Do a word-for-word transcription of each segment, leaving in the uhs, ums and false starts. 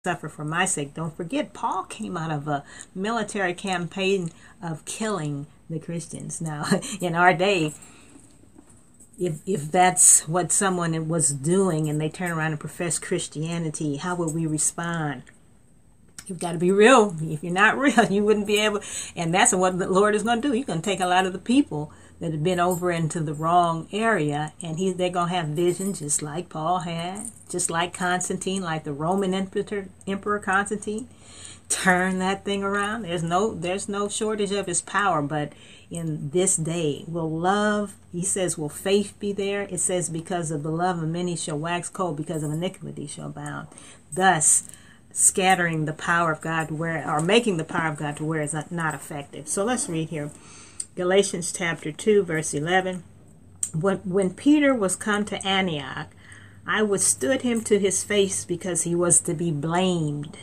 suffer for my sake. Don't forget, Paul came out of a military campaign of killing the Christians. Now, in our day, if if that's what someone was doing and they turn around and profess Christianity, how would we respond? You've got to be real. If you're not real, you wouldn't be able. And that's what the Lord is going to do. He's going to take a lot of the people that have been over into the wrong area, and he, they're going to have visions just like Paul had, just like Constantine, like the Roman Emperor, Emperor Constantine. Turn that thing around. There's no, there's no shortage of his power, but in this day, will love, he says, will faith be there? It says, because of the love of many shall wax cold, because of iniquity shall abound. Thus, scattering the power of God to where, or making the power of God to where it's not, not effective. So let's read here. Galatians chapter two, verse eleven. When, when Peter was come to Antioch, I withstood him to his face because he was to be blamed.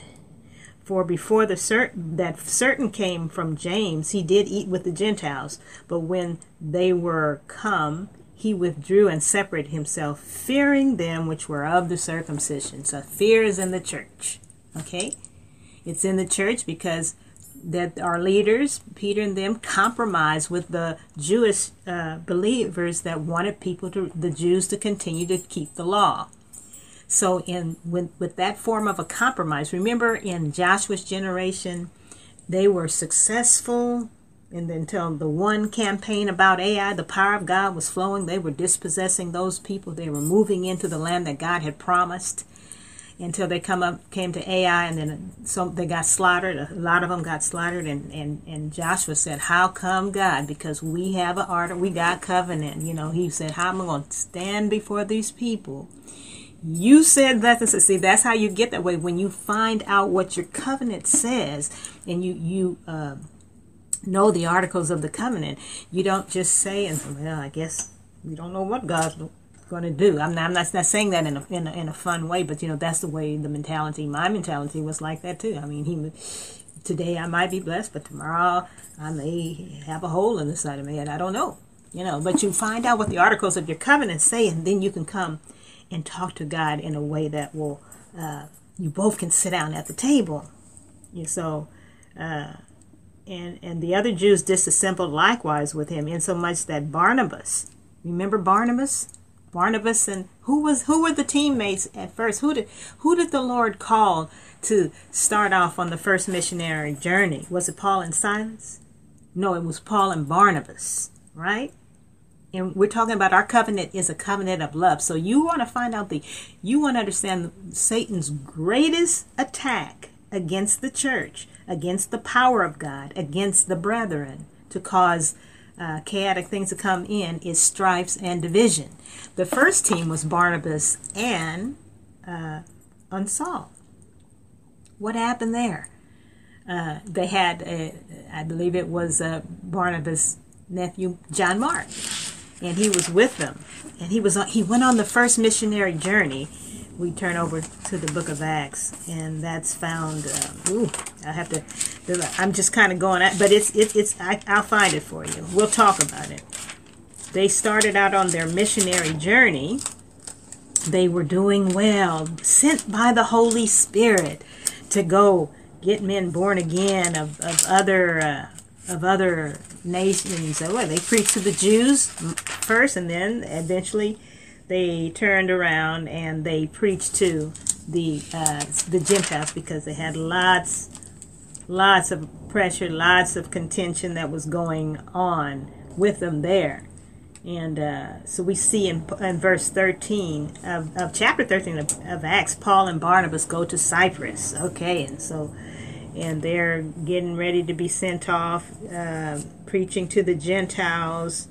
For before the certain, that certain came from James, he did eat with the Gentiles. But when they were come, he withdrew and separated himself, fearing them which were of the circumcision. So fear is in the church. Okay? It's in the church because that our leaders, Peter and them, compromised with the Jewish uh, believers that wanted people to, the Jews to continue to keep the law. So in with, with that form of a compromise, remember in Joshua's generation, they were successful, and until the one campaign about Ai, the power of God was flowing, they were dispossessing those people. They were moving into the land that God had promised, until they come up came to Ai, and then some they got slaughtered. A lot of them got slaughtered, and, and, and Joshua said, how come, God? Because we have an order, we got covenant. You know, he said, how am I going to stand before these people? You said that. See, that's how you get that way. When you find out what your covenant says, and you, you uh, know the articles of the covenant, you don't just say, and well, I guess we don't know what God's going to do. I'm not, I'm not, not saying that in a, in a in a fun way, but you know, that's the way the mentality, my mentality was like that too. I mean, he today I might be blessed, but tomorrow I may have a hole in the side of me, and I don't know. You know, but you find out what the articles of your covenant say, and then you can come and talk to God in a way that will uh, you both can sit down at the table. You so. Uh, and and the other Jews disassembled likewise with him, insomuch that Barnabas, remember Barnabas? Barnabas and who was who were the teammates at first? Who did who did the Lord call to start off on the first missionary journey? Was it Paul and Silas? No, it was Paul and Barnabas, right? And we're talking about our covenant is a covenant of love. So you want to find out the you want to understand Satan's greatest attack against the church, against the power of God, against the brethren, to cause Uh, chaotic things to come in, is strifes and division. The first team was Barnabas and uh, and Saul. What happened there? Uh, they had, uh, I believe it was uh, Barnabas' nephew John Mark, and he was with them. And he was on, he went on the first missionary journey. We turn over to the book of Acts, and that's found. Uh, ooh, I have to. I'm just kind of going at, but it's it, it's. I, I'll find it for you. We'll talk about it. They started out on their missionary journey. They were doing well, sent by the Holy Spirit to go get men born again of of other uh, of other nations. So what, they preached to the Jews first, and then eventually they turned around and they preached to the uh, the Gentiles, because they had lots, lots of pressure, lots of contention that was going on with them there. And uh, so we see in, in verse thirteen of, of chapter thirteen of, of Acts, Paul and Barnabas go to Cyprus. Okay, and so and they're getting ready to be sent off, uh, preaching to the Gentiles.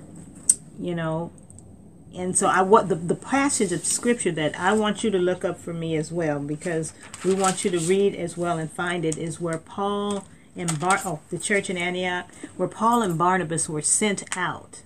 You know. And so I want the, the passage of scripture that I want you to look up for me as well, because we want you to read as well and find it, is where Paul and Bar oh the church in Antioch, where Paul and Barnabas were sent out.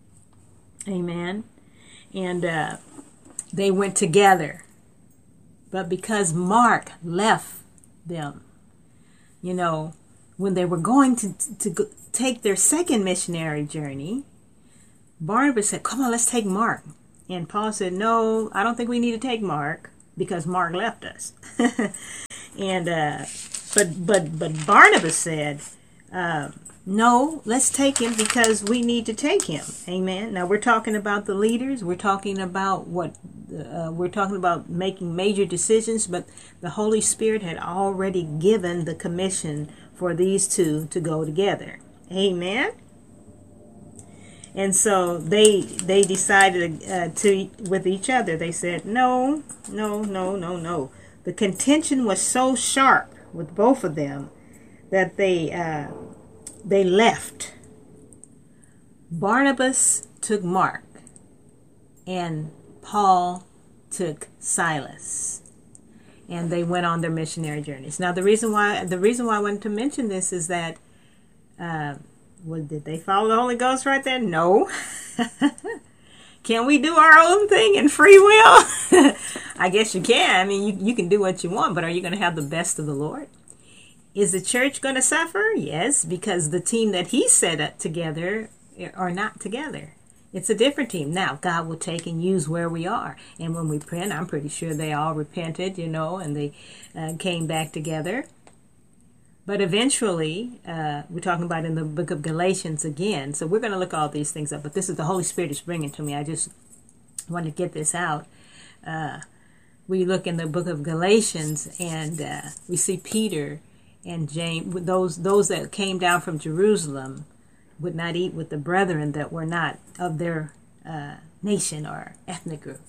Amen. And uh, they went together, but because Mark left them, you know, when they were going to to go, take their second missionary journey, Barnabas said, come on, let's take Mark. And Paul said, no, I don't think we need to take Mark. because Mark left us. and uh, but but but Barnabas said, uh, no, let's take him because we need to take him. Amen. Now we're talking about the leaders. We're talking about what uh, we're talking about making major decisions. But the Holy Spirit had already given the commission for these two to go together. Amen. And so they they decided uh, to with each other. They said, no, no, no, no, no. The contention was so sharp with both of them that they uh, they left. Barnabas took Mark, and Paul took Silas, and they went on their missionary journeys. Now, the reason why the reason why I wanted to mention this is that. Uh, Well, did they follow the Holy Ghost right there? No. Can we do our own thing in free will? I guess you can. I mean, you, you can do what you want, but are you going to have the best of the Lord? Is the church going to suffer? Yes, because the team that he set up together are not together. It's a different team. Now, God will take and use where we are. And when we repent, I'm pretty sure they all repented, you know, and they uh, came back together. But eventually, uh, we're talking about in the book of Galatians again. So we're going to look all these things up. But this is the Holy Spirit is bringing to me. I just want to get this out. Uh, we look in the book of Galatians, and uh, we see Peter and James. Those those that came down from Jerusalem would not eat with the brethren that were not of their uh, nation or ethnic group.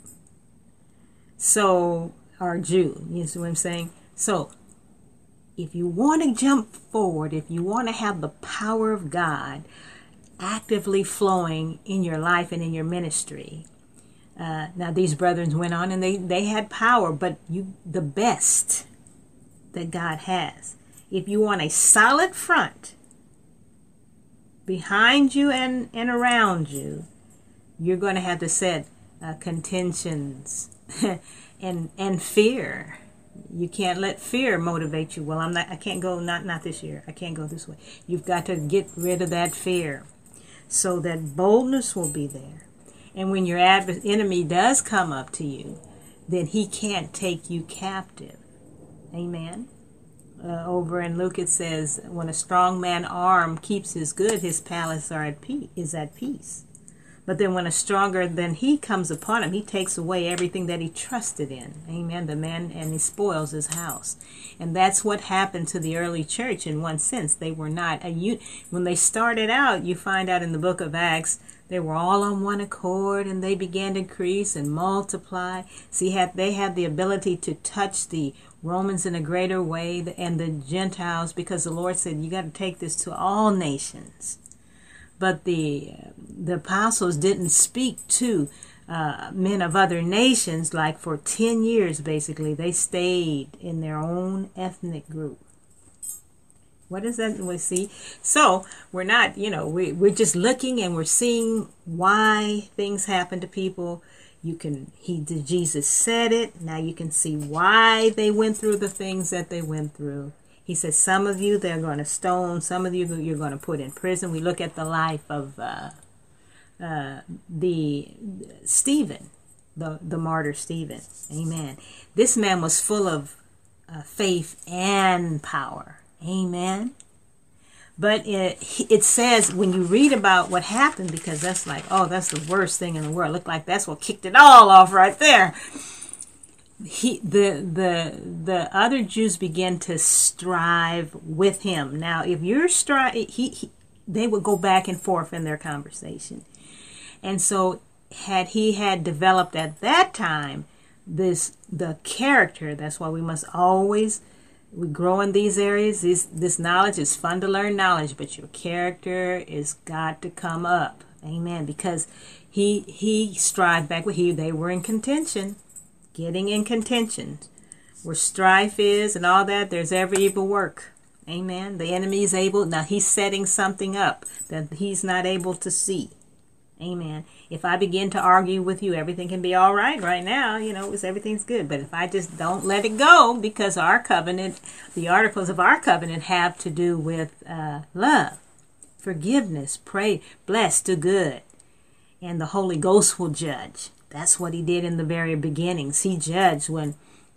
So, or Jew. You see what I'm saying? So, if you want to jump forward, if you want to have the power of God actively flowing in your life and in your ministry, uh, now these brethren went on and they, they had power, but you the best that God has. If you want a solid front behind you and, and around you, you're going to have to set uh, contentions and and fear. You can't let fear motivate you. Well, I'm not. I can't go. Not not this year. I can't go this way. You've got to get rid of that fear, so that boldness will be there. And when your adver- enemy does come up to you, then he can't take you captive. Amen. Uh, over in Luke it says, "When a strong man armed keeps his good, his palace are at peace. Is at peace. But then when a stronger than he comes upon him, he takes away everything that he trusted in." Amen. The man, and he spoils his house. And that's what happened to the early church in one sense. They were not a unit. When they started out, you find out in the book of Acts, they were all on one accord, and they began to increase and multiply. See, had they had the ability to touch the Romans in a greater way and the Gentiles, because the Lord said, you got to take this to all nations. But the the apostles didn't speak to uh, men of other nations. Like for ten years, basically, they stayed in their own ethnic group. What is that we see? So we're not, you know, we, we're just looking and we're seeing why things happen to people. You can, he did, Jesus said it. Now you can see why they went through the things that they went through. He says, some of you they're going to stone, some of you you're going to put in prison. We look at the life of uh, uh, the Stephen, the, the martyr Stephen. Amen. This man was full of uh, faith and power. Amen. But it, it says, when you read about what happened, because that's like, oh, that's the worst thing in the world. Look like that's what kicked it all off right there. He, the the the other Jews began to strive with him. Now, if you're strive, he, he they would go back and forth in their conversation, and so had he had developed at that time this the character. That's why we must always we grow in these areas. This this knowledge is fun to learn knowledge, but your character is got to come up. Amen. Because he he strived back with he they were in contention. Getting in contention, where strife is and all that, there's every evil work. Amen. The enemy is able, now he's setting something up that he's not able to see. Amen. If I begin to argue with you, everything can be all right right now, you know, it's, everything's good. But if I just don't let it go, because our covenant, the articles of our covenant have to do with uh, love, forgiveness, pray, bless, do good, and the Holy Ghost will judge. That's what he did in the very beginnings. He judged when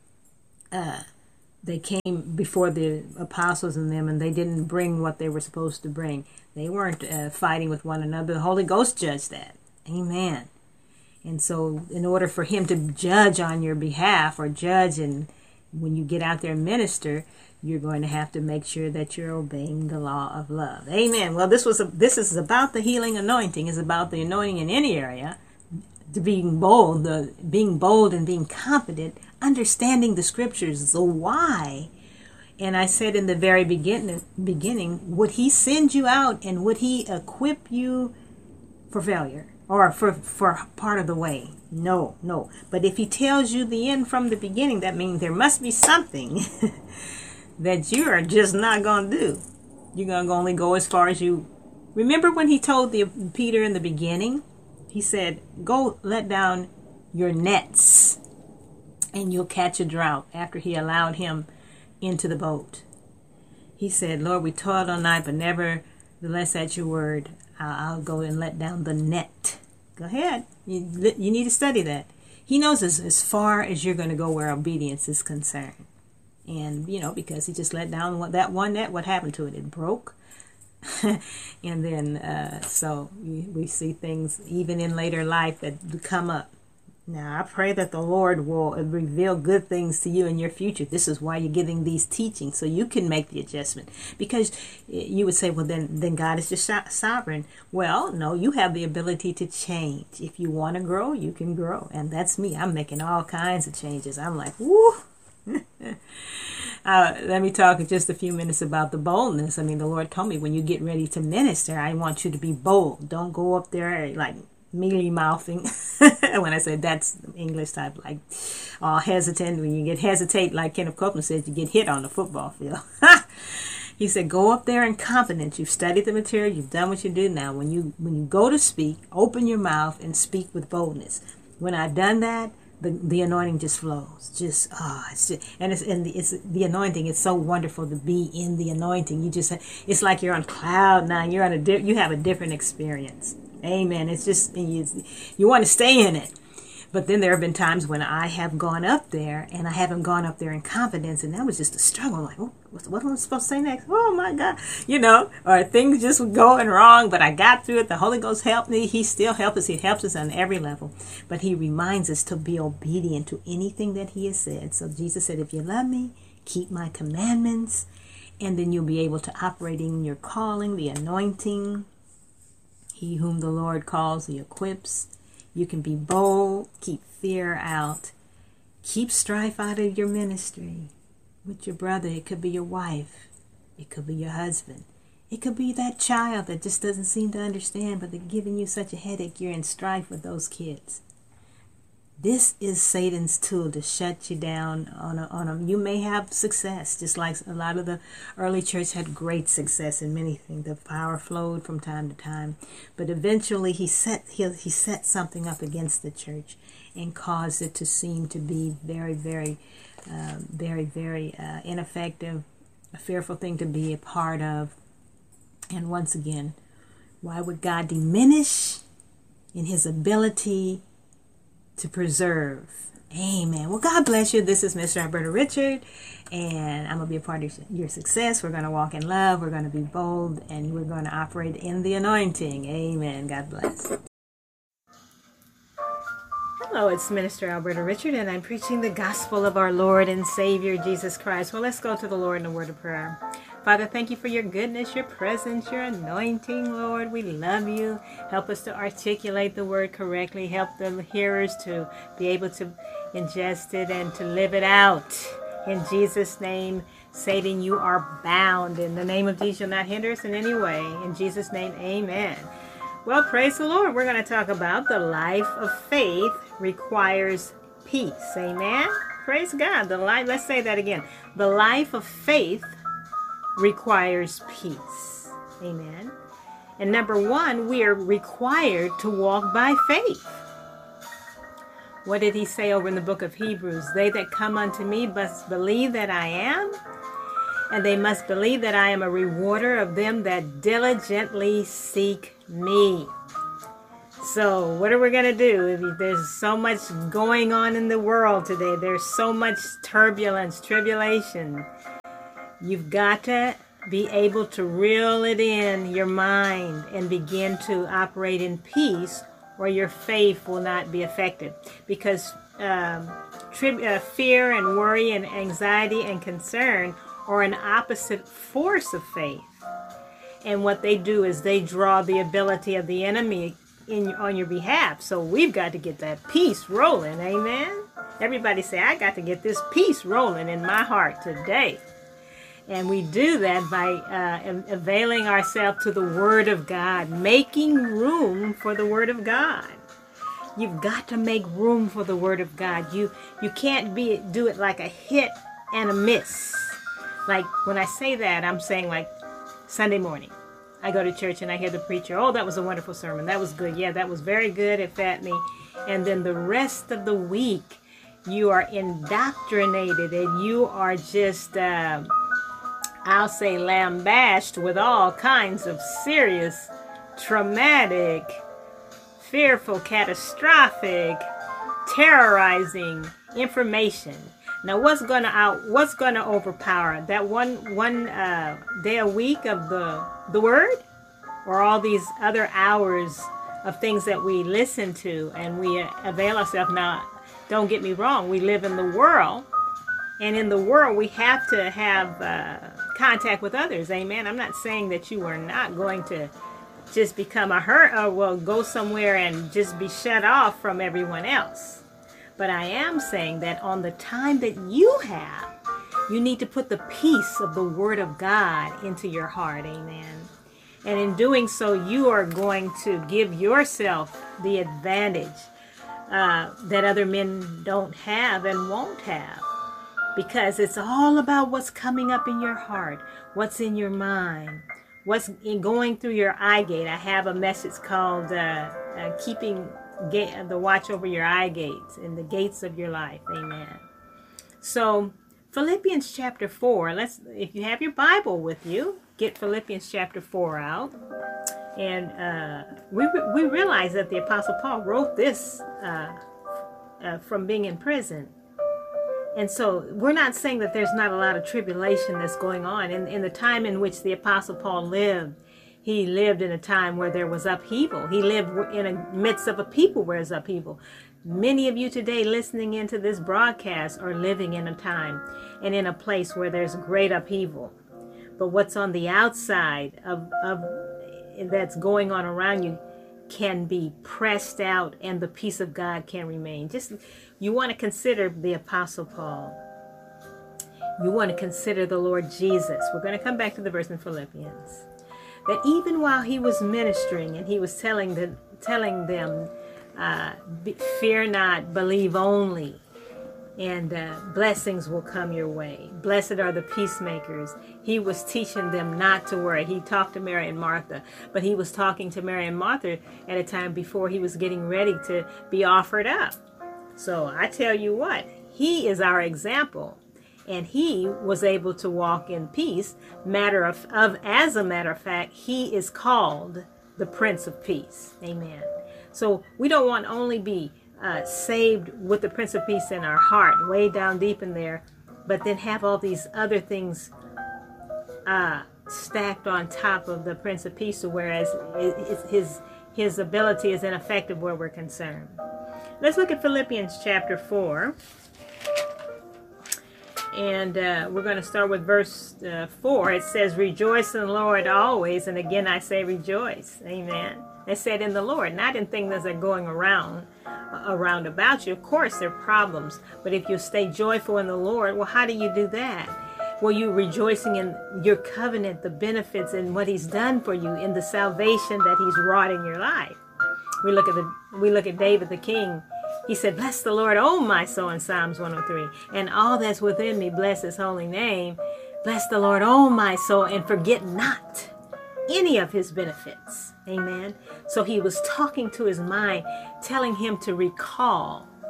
uh, they came before the apostles and them, and they didn't bring what they were supposed to bring. They weren't uh, fighting with one another. The Holy Ghost judged that. Amen. And so in order for him to judge on your behalf, or judge, and when you get out there and minister, you're going to have to make sure that you're obeying the law of love. Amen. Well, this was a, this is about the healing anointing. It's about the anointing in any area. To being bold, the being bold and being confident, understanding the scriptures, the why. And I said in the very beginning, beginning, would he send you out and would he equip you for failure or for, for part of the way? No, no. But if he tells you the end from the beginning, that means there must be something that you are just not going to do. You're going to only go as far as you. Remember when he told the Peter in the beginning? He said, go let down your nets and you'll catch a drought, after he allowed him into the boat. He said, Lord, we toiled all night, but nevertheless at your word, I'll, I'll go and let down the net. Go ahead. You, you need to study that. He knows as, as far as you're going to go where obedience is concerned. And, you know, because he just let down that one net, what happened to it? It broke. And then, uh, so we, we see things even in later life that come up. Now, I pray that the Lord will reveal good things to you in your future. This is why you're getting these teachings, so you can make the adjustment. Because you would say, well, then, then God is just sovereign. Well, no, you have the ability to change. If you want to grow, you can grow. And that's me. I'm making all kinds of changes. I'm like, woo! Uh, let me talk in just a few minutes about the boldness. I mean, the Lord told me when you get ready to minister, I want you to be bold. Don't go up there like mealy mouthing. When I say that's English type, like all hesitant. When you get hesitate, like Kenneth Copeland says, you get hit on the football field. He said, go up there in confidence. You've studied the material. You've done what you do now. When you when you go to speak, open your mouth and speak with boldness. When I've done that, The, the anointing just flows. Just ah, oh, it's just, and it's and the, it's the anointing. It's so wonderful to be in the anointing. You just it's like you're on cloud nine. You're on a di- you have a different experience. Amen. It's just you, you want to stay in it. But then there have been times when I have gone up there and I haven't gone up there in confidence, and that was just a struggle. Like, oh, what am I supposed to say next? Oh my God, you know, or things just were going wrong. But I got through it. The Holy Ghost helped me. He still helps us. He helps us on every level. But He reminds us to be obedient to anything that He has said. So Jesus said, "If you love me, keep my commandments, and then you'll be able to operate in your calling, the anointing. He whom the Lord calls, He equips." You can be bold, keep fear out, keep strife out of your ministry with your brother. It could be your wife. It could be your husband. It could be that child that just doesn't seem to understand, but they're giving you such a headache. You're in strife with those kids. This is Satan's tool to shut you down on a, on a, you may have success, just like a lot of the early church had great success in many things. The power flowed from time to time, but eventually he set he, he set something up against the church and caused it to seem to be very, very, uh, very, very uh, ineffective, a fearful thing to be a part of. And once again, why would God diminish in His ability to preserve? Amen. Well, God bless you. This is Mister Alberta Richard, and I'm going to be a part of your success. We're going to walk in love. We're going to be bold, and we're going to operate in the anointing. Amen. God bless. Hello, it's Minister Alberta Richard, and I'm preaching the gospel of our Lord and Savior, Jesus Christ. Well, let's go to the Lord in a word of prayer. Father, thank you for your goodness, your presence, your anointing, Lord. We love you. Help us to articulate the word correctly. Help the hearers to be able to ingest it and to live it out. In Jesus' name, Satan, you are bound. In the name of Jesus, you'll not hinder us in any way. In Jesus' name, amen. Well, praise the Lord. We're going to talk about the life of faith requires peace. Amen. Praise God. The life, let's say that again. The life of faith requires peace. Amen. And number one, we are required to walk by faith. What did he say over in the book of Hebrews? They that come unto me must believe that I am, and they must believe that I am a rewarder of them that diligently seek me. So what are we going to do? There's so much going on in the world today. There's so much turbulence, tribulation. You've got to be able to reel it in your mind and begin to operate in peace, or your faith will not be affected. Because um, tri- uh, fear and worry and anxiety and concern are an opposite force of faith. And what they do is they draw the ability of the enemy in on your behalf. So we've got to get that peace rolling. Amen. Everybody say, I got to get this peace rolling in my heart today. And we do that by uh, availing ourselves to the Word of God, making room for the Word of God. You've got to make room for the Word of God. You you can't be do it like a hit and a miss. Like when I say that, I'm saying like Sunday morning. I go to church and I hear the preacher, oh, that was a wonderful sermon. That was good. Yeah, that was very good. It fed me. And then the rest of the week, you are indoctrinated and you are just, uh, I'll say, lambasted with all kinds of serious, traumatic, fearful, catastrophic, terrorizing information. Now, what's gonna out? What's gonna overpower that one one uh, day a week of the the Word, or all these other hours of things that we listen to and we avail ourselves? Now, don't get me wrong. We live in the world, and in the world we have to have uh, contact with others. Amen. I'm not saying that you are not going to just become a hurt, or well, go somewhere and just be shut off from everyone else. But I am saying that on the time that you have, you need to put the peace of the Word of God into your heart. Amen. And in doing so, you are going to give yourself the advantage uh, that other men don't have and won't have. Because it's all about what's coming up in your heart, what's in your mind, what's in going through your eye gate. I have a message called uh, uh, Keeping Gate, the watch over your eye gates and the gates of your life. Amen. So Philippians chapter four, let's, if you have your Bible with you, get Philippians chapter four out. And uh, we, we realize that the Apostle Paul wrote this uh, uh, from being in prison. And so we're not saying that there's not a lot of tribulation that's going on. In, in the time in which the Apostle Paul lived, he lived in a time where there was upheaval. He lived in the midst of a people where there's upheaval. Many of you today listening into this broadcast are living in a time and in a place where there's great upheaval. But what's on the outside of, of that's going on around you can be pressed out, and the peace of God can remain. Just, you want to consider the Apostle Paul. You want to consider the Lord Jesus. We're going to come back to the verse in Philippians. That even while he was ministering and he was telling them, telling them, uh, fear not, believe only, and uh, blessings will come your way. Blessed are the peacemakers. He was teaching them not to worry. He talked to Mary and Martha, but he was talking to Mary and Martha at a time before he was getting ready to be offered up. So I tell you what, he is our example. And he was able to walk in peace. Matter of, of, as a matter of fact, he is called the Prince of Peace. Amen. So we don't want to only be uh, saved with the Prince of Peace in our heart, way down deep in there, but then have all these other things uh, stacked on top of the Prince of Peace, whereas his his ability is ineffective where we're concerned. Let's look at Philippians chapter four. And uh, we're going to start with verse uh, four. It says, rejoice in the Lord always. And again, I say rejoice. Amen. It said in the Lord, not in things that are going around, uh, around about you. Of course, there are problems. But if you stay joyful in the Lord, well, how do you do that? Well, you're rejoicing in your covenant, the benefits and what he's done for you, in the salvation that he's wrought in your life. We look at the, we look at David the king. He said, bless the Lord, oh my soul, in Psalms one oh three. And all that's within me, bless his holy name. Bless the Lord, oh my soul, and forget not any of his benefits. Amen. So he was talking to his mind, telling him to recall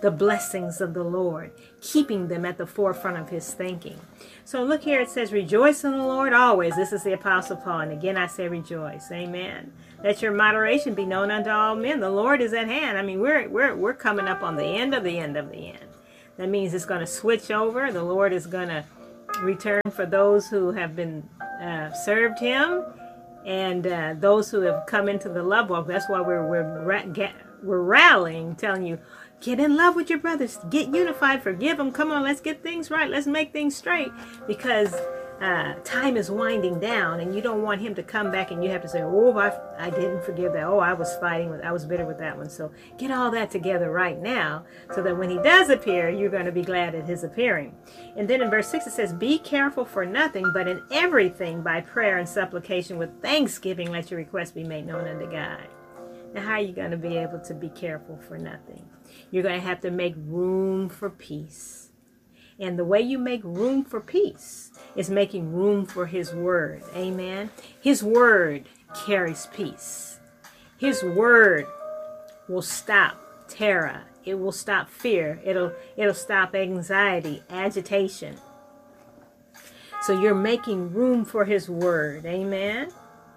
the blessings of the Lord, keeping them at the forefront of his thinking. So look here, it says, rejoice in the Lord always. This is the Apostle Paul. And again, I say rejoice. Amen. Let your moderation be known unto all men. The Lord is at hand. I mean, we're, we're, we're coming up on the end of the end of the end. That means it's going to switch over. The Lord is going to return for those who have been uh, served him, and uh, those who have come into the love walk. That's why we're we're ra- get, we're rallying, telling you, get in love with your brothers, get unified, forgive them. Come on, let's get things right. Let's make things straight, because uh, time is winding down, and you don't want him to come back and you have to say, oh, I, I didn't forgive that. Oh, I was fighting with, I was bitter with that one. So get all that together right now, so that when he does appear, you're going to be glad at his appearing. And then in verse six, it says, be careful for nothing, but in everything by prayer and supplication with thanksgiving, let your requests be made known unto God. Now, how are you going to be able to be careful for nothing? You're going to have to make room for peace. And the way you make room for peace is making room for his word. Amen. His word carries peace. His word will stop terror. It will stop fear. It'll, it'll stop anxiety, agitation. So you're making room for his word. Amen.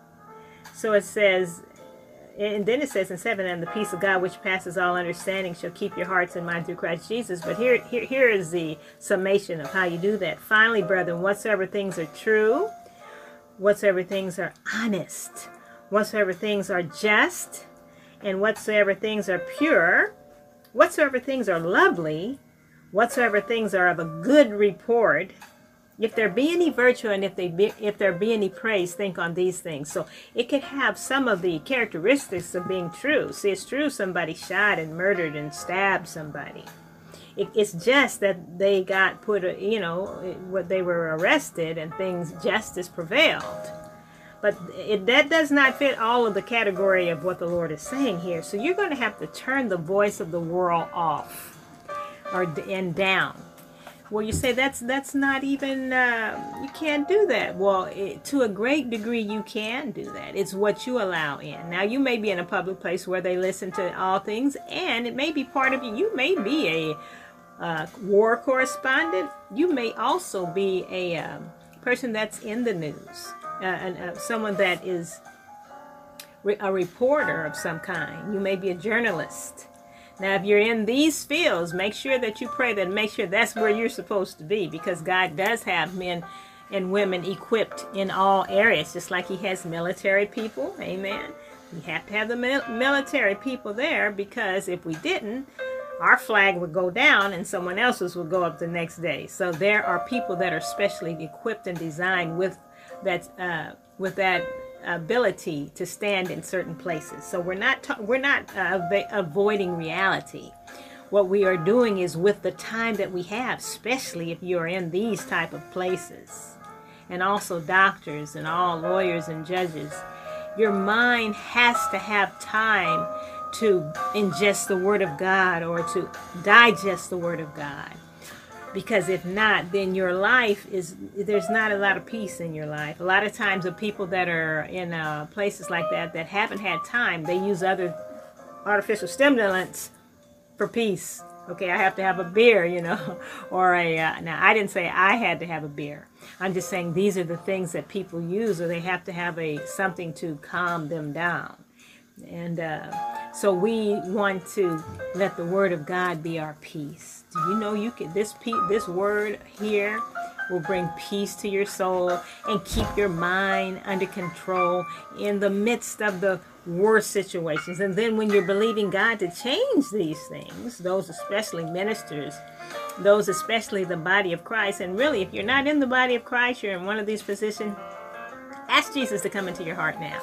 So it says, and then it says in seven, and the peace of God which passes all understanding shall keep your hearts and minds through Christ Jesus. But here, here, here is the summation of how you do that. Finally, brethren, whatsoever things are true, whatsoever things are honest, whatsoever things are just, and whatsoever things are pure, whatsoever things are lovely, whatsoever things are of a good report, if there be any virtue and if they be, if there be any praise, think on these things. So it could have some of the characteristics of being true. See, it's true somebody shot and murdered and stabbed somebody. It, it's just that they got put, a, you know, what they were arrested and things, justice prevailed. But it, that does not fit all of the category of what the Lord is saying here. So you're going to have to turn the voice of the world off or and down. Well, you say that's that's not even, uh, you can't do that. Well, it, to a great degree, you can do that. It's what you allow in. Now, you may be in a public place where they listen to all things, and it may be part of you. You may be a uh, war correspondent. You may also be a um, person that's in the news, uh, and, uh, someone that is re- a reporter of some kind. You may be a journalist. Now, if you're in these fields, make sure that you pray that, make sure that's where you're supposed to be, because God does have men and women equipped in all areas, just like he has military people. Amen. You have to have the mil- military people there, because if we didn't, our flag would go down and someone else's would go up the next day. So there are people that are specially equipped and designed with that, uh, with that ability to stand in certain places. So we're not ta- we're not uh, av- avoiding reality. What we are doing is, with the time that we have, especially if you're in these type of places, and also doctors and all lawyers and judges, your mind has to have time to ingest the Word of God or to digest the Word of God. Because if not, then your life is, there's not a lot of peace in your life. A lot of times the people that are in uh, places like that that haven't had time, they use other artificial stimulants for peace. Okay, I have to have a beer, you know, or a, uh, now I didn't say I had to have a beer. I'm just saying these are the things that people use, or they have to have a something to calm them down. And uh, so we want to let the Word of God be our peace. Do you know you can, this pe- this word here will bring peace to your soul and keep your mind under control in the midst of the worst situations. And then when you're believing God to change these things, those especially ministers, those especially the body of Christ, and really if you're not in the body of Christ, you're in one of these positions, ask Jesus to come into your heart now.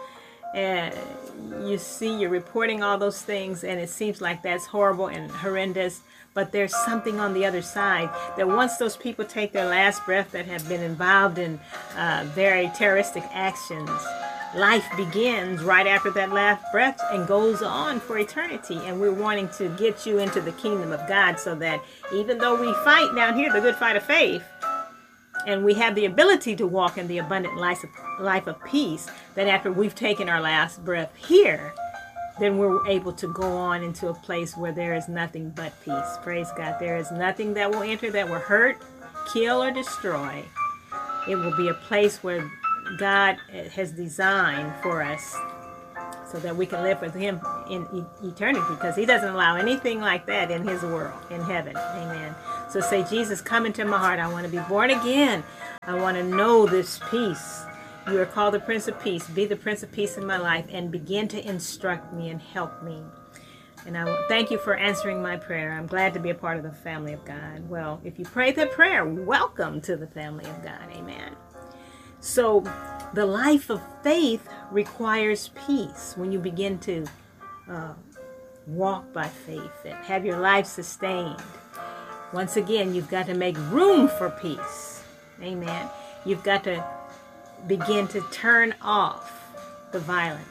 And you see, you're reporting all those things, and it seems like that's horrible and horrendous. But there's something on the other side that once those people take their last breath that have been involved in uh, very terroristic actions, life begins right after that last breath and goes on for eternity. And we're wanting to get you into the kingdom of God, so that even though we fight down here the good fight of faith, and we have the ability to walk in the abundant life of, life of peace, that after we've taken our last breath here, then we're able to go on into a place where there is nothing but peace. Praise God. There is nothing that will enter that will hurt, kill, or destroy. It will be a place where God has designed for us so that we can live with him in eternity, because he doesn't allow anything like that in his world, in heaven. Amen. So say, Jesus, come into my heart. I want to be born again. I want to know this peace. You are called the Prince of Peace. Be the Prince of Peace in my life and begin to instruct me and help me. And I thank you for answering my prayer. I'm glad to be a part of the family of God. Well, if you prayed that prayer, welcome to the family of God. Amen. So the life of faith requires peace. When you begin to uh, walk by faith and have your life sustained, once again, you've got to make room for peace. Amen. You've got to begin to turn off the violence.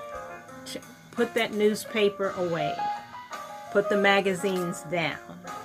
Put that newspaper away. Put the magazines down.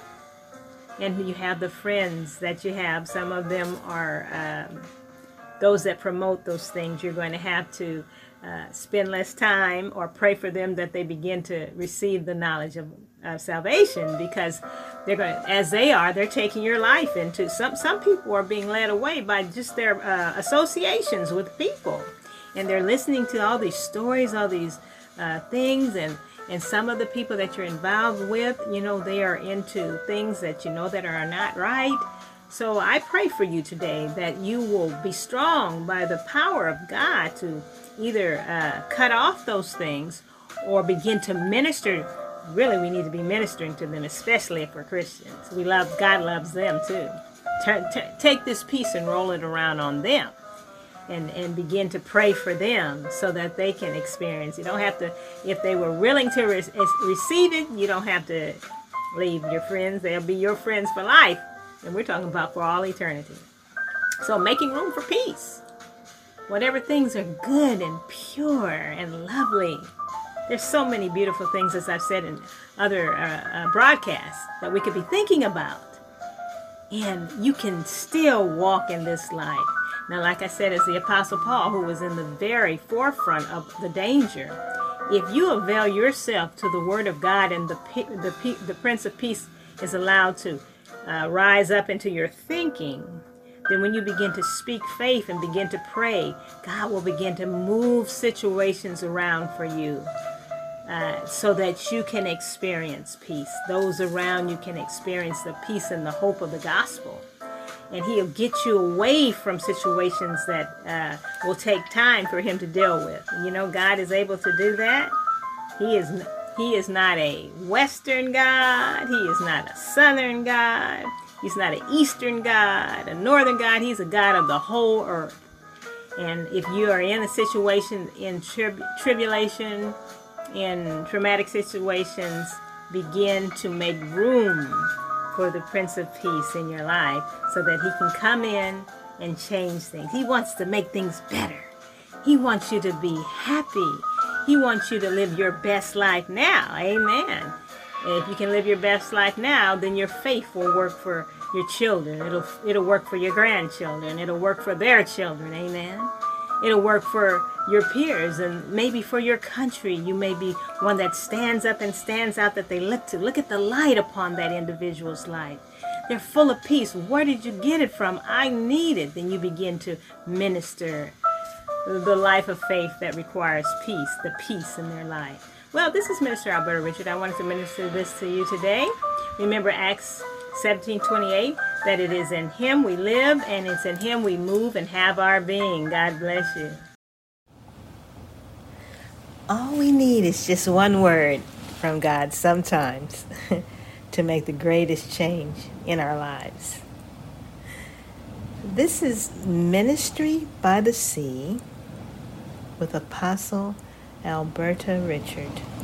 And you have the friends that you have. Some of them are um, those that promote those things. You're going to have to uh, spend less time or pray for them that they begin to receive the knowledge of uh, salvation, because they're going to, as they are, they're taking your life into some. Some people are being led away by just their uh, associations with people, and they're listening to all these stories, all these uh, things, and and some of the people that you're involved with, you know, they are into things that you know that are not right. So I pray for you today that you will be strong by the power of God to either uh, cut off those things or begin to minister. Really, we need to be ministering to them, especially if we're Christians. We love, God loves them too. Turn, t- take this peace and roll it around on them, and, and begin to pray for them so that they can experience. You don't have to, if they were willing to re- receive it, you don't have to leave your friends. They'll be your friends for life. And we're talking about for all eternity. So making room for peace. Whatever things are good and pure and lovely. There's so many beautiful things, as I've said in other uh, uh, broadcasts, that we could be thinking about. And you can still walk in this life. Now, like I said, as the Apostle Paul, who was in the very forefront of the danger, if you avail yourself to the Word of God and the the, the Prince of Peace is allowed to uh, rise up into your thinking, then when you begin to speak faith and begin to pray, God will begin to move situations around for you. Uh, so that you can experience peace. Those around you can experience the peace and the hope of the gospel. And he'll get you away from situations that uh, will take time for him to deal with. You know, God is able to do that. He is, he is not a Western God. He is not a Southern God. He's not an Eastern God, a Northern God. He's a God of the whole earth. And if you are in a situation in trib- tribulation, in traumatic situations, begin to make room for the Prince of Peace in your life so that he can come in and change things. He wants to make things better. He wants you to be happy. He wants you to live your best life now. Amen. And if you can live your best life now, then your faith will work for your children. It'll it'll work for your grandchildren. It'll work for their children. Amen. It'll work for your peers and maybe for your country. You may be one that stands up and stands out that they look to. Look at the light upon that individual's life. They're full of peace. Where did you get it from? I need it. Then you begin to minister the life of faith that requires peace, the peace in their life. Well, this is Minister Alberta Richard. I wanted to minister this to you today. Remember Acts seventeen twenty-eight, that it is in him we live and it's in him we move and have our being. God bless you. All we need is just one word from God sometimes to make the greatest change in our lives. This is Ministry by the Sea with Apostle Alberta Richard.